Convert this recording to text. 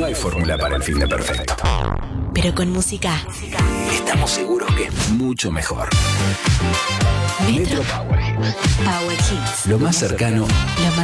hay fórmula para el fin de perfecto. Pero con música. Estamos seguros que es mucho mejor. Metro Metro Power Hits. Power Hits. Lo más cercano